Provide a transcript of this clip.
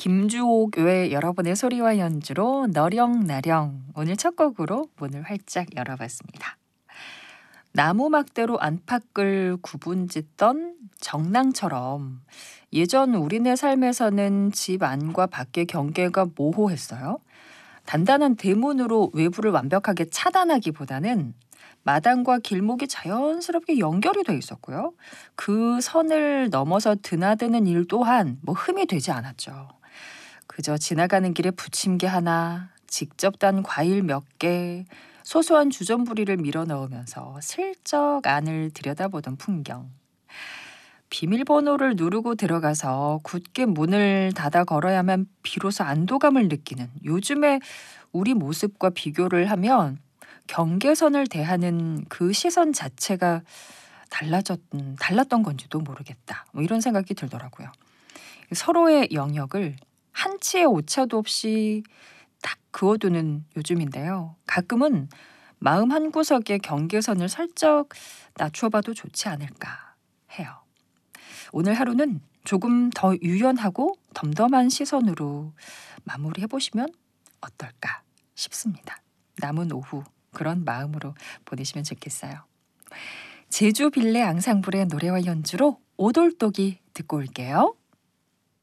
김주옥의 여러분의 소리와 연주로 너령나령 오늘 첫 곡으로 문을 활짝 열어봤습니다. 나무막대로 안팎을 구분짓던 정랑처럼 예전 우리네 삶에서는 집 안과 밖의 경계가 모호했어요. 단단한 대문으로 외부를 완벽하게 차단하기보다는 마당과 길목이 자연스럽게 연결이 돼 있었고요. 그 선을 넘어서 드나드는 일 또한 흠이 되지 않았죠. 그저 지나가는 길에 부침개 하나, 직접 단 과일 몇 개, 소소한 주전부리를 밀어 넣으면서 슬쩍 안을 들여다보던 풍경. 비밀번호를 누르고 들어가서 굳게 문을 닫아 걸어야만 비로소 안도감을 느끼는 요즘의 우리 모습과 비교를 하면 경계선을 대하는 그 시선 자체가 달랐던 건지도 모르겠다. 이런 생각이 들더라고요. 서로의 영역을 한치의 오차도 없이 딱 그어두는 요즘인데요. 가끔은 마음 한구석에 경계선을 살짝 낮춰봐도 좋지 않을까 해요. 오늘 하루는 조금 더 유연하고 덤덤한 시선으로 마무리해보시면 어떨까 싶습니다. 남은 오후 그런 마음으로 보내시면 좋겠어요. 제주 빌레 앙상블의 노래와 연주로 오돌독이 듣고 올게요.